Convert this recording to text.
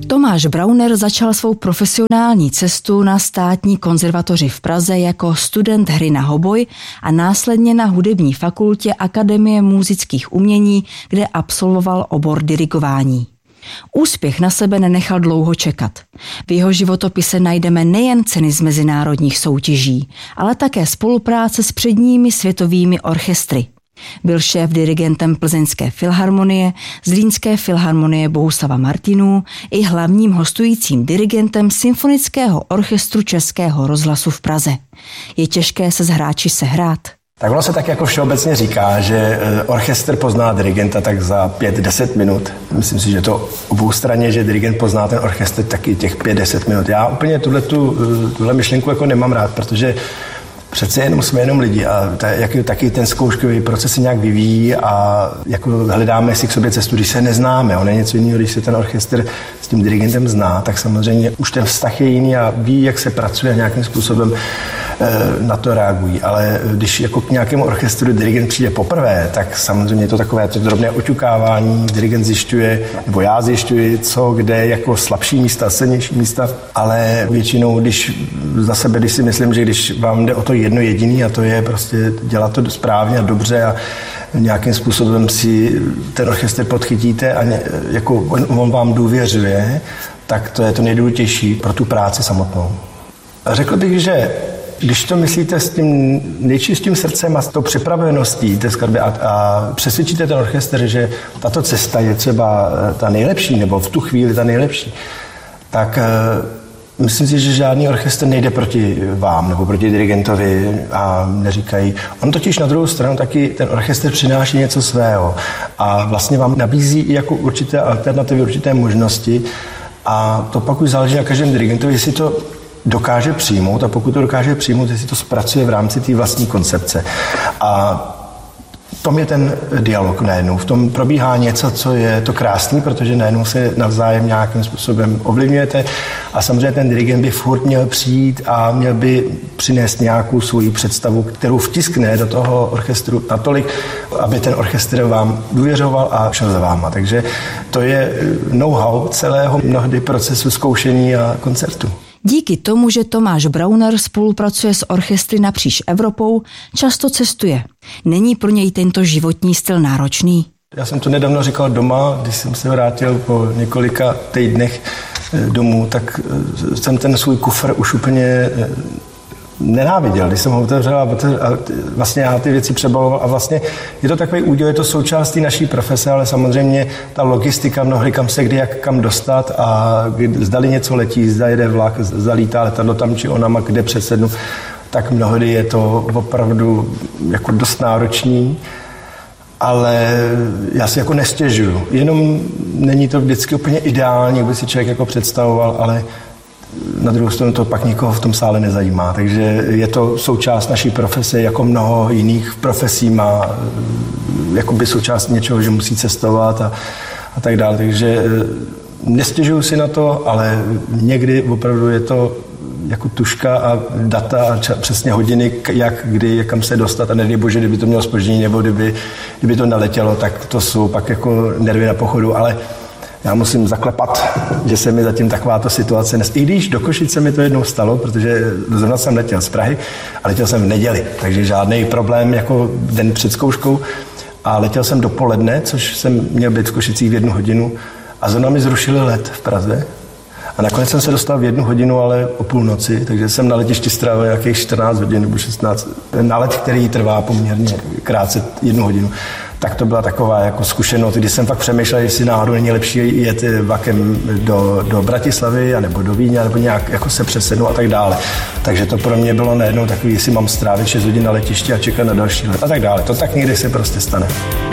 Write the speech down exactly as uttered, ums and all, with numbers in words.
Tomáš Brauner začal svou profesionální cestu na Státní konzervatoři v Praze jako student hry na hoboj a následně na hudební fakultě Akademie múzických umění, kde absolvoval obor dirigování. Úspěch na sebe nenechal dlouho čekat. V jeho životopise najdeme nejen ceny z mezinárodních soutěží, ale také spolupráce s předními světovými orchestry. Byl šéf dirigentem Plzeňské filharmonie, Zlínské filharmonie Bohuslava Martinů i hlavním hostujícím dirigentem Symfonického orchestru Českého rozhlasu v Praze. Je těžké se s hráči sehrát? Tak ono se tak jako všeobecně říká, že orchestr pozná dirigenta tak za pět deset minut. Myslím si, že to obou straně, že dirigent pozná ten orchestr taky těch pět deset minut. Já úplně tuhletu, tuhle myšlenku jako nemám rád, protože přece jenom jsme jenom lidi a ta, jak, taky ten zkouškový proces se nějak vyvíjí a jako hledáme si k sobě cestu, když se neznáme. On je něco jiného, když se ten orchestr s tím dirigentem zná, tak samozřejmě už ten vztah je jiný a ví, jak se pracuje a nějakým způsobem e, na to reagují. Ale když jako k nějakému orchestru dirigent přijde poprvé, tak samozřejmě je to takové to drobné oťukávání, dirigent zjišťuje, nebo já zjišťuji, co, kde, jako slabší místa, silnější místa, ale většinou, když za sebe, když si myslím, že když vám jde o to jedno jediný a to je prostě dělat to správně a dobře a nějakým způsobem si ten orchestr podchytíte a ně, jako on, on vám důvěřuje, tak to je to nejdůležitější pro tu práci samotnou. A řekl bych, že když to myslíte s tím nejčistým srdcem a s tou připraveností té skladby a, a přesvědčíte ten orchestr, že tato cesta je třeba ta nejlepší nebo v tu chvíli ta nejlepší, tak myslím si, že žádný orchestr nejde proti vám nebo proti dirigentovi a neříkají. On totiž na druhou stranu taky ten orchestr přináší něco svého a vlastně vám nabízí i jako určité alternativy, určité možnosti a to pak už záleží na každém dirigentovi, jestli to dokáže přijmout a pokud to dokáže přijmout, jestli to zpracuje v rámci té vlastní koncepce. A v tom je ten dialog najednou. V tom probíhá něco, co je to krásný, protože najednou se navzájem nějakým způsobem ovlivňujete a samozřejmě ten dirigent by furt měl přijít a měl by přinést nějakou svoji představu, kterou vtiskne do toho orchestru natolik, aby ten orchestr vám důvěřoval a šel za váma. Takže to je know-how celého mnohdy procesu zkoušení a koncertu. Díky tomu, že Tomáš Brauner spolupracuje s orchestry napříč Evropou, často cestuje. Není pro něj tento životní styl náročný? Já jsem to nedávno říkal doma, když jsem se vrátil po několika týdnech domů, tak jsem ten svůj kufr už úplně nenáviděl, když jsem ho otevřel a vlastně já ty věci přebaloval a vlastně je to takový úděl, je to součástí naší profese, ale samozřejmě ta logistika mnohdy kam se kdy jak kam dostat a zdali něco letí, zda jede vlak, zda lítá letadlo tam či onama, kde přesednu, tak mnohdy je to opravdu jako dost náročný, ale já si jako nestěžuju. Jenom není to vždycky úplně ideální, jak by si člověk jako představoval, ale na druhou stranu to pak nikoho v tom sále nezajímá. Takže je to součást naší profese, jako mnoho jiných profesí má jakoby součást něčeho, že musí cestovat a, a tak dále. Takže nestěžuju si na to, ale někdy opravdu je to jako tuška a data a ča, přesně hodiny, jak, kdy, kam se dostat a nedej bože, kdyby to mělo zpoždění nebo kdyby, kdyby to neletělo, tak to jsou pak jako nervy na pochodu, ale já musím zaklepat, že se mi zatím takováto situace nes... I když do Košic se mi to jednou stalo, protože zrovna jsem letěl z Prahy a letěl jsem v neděli, takže žádný problém jako den před zkouškou a letěl jsem dopoledne, což jsem měl být v Košicích v jednu hodinu a zrovna mi zrušili let v Praze a nakonec jsem se dostal v jednu hodinu, ale o půlnoci, takže jsem na letišti strávil nějakých čtrnáct hodin nebo šestnáct. Na let, který trvá poměrně krátce jednu hodinu. Tak to byla taková jako zkušenost, kdy jsem fakt přemýšlel, jestli náhodou není lepší jet vlakem do, do Bratislavy nebo do Vídně, nebo nějak jako se přesednout a tak dále. Takže to pro mě bylo najednou takový, jestli mám strávit šest hodin na letišti a čekat na další let a tak dále. To tak někdy se prostě stane.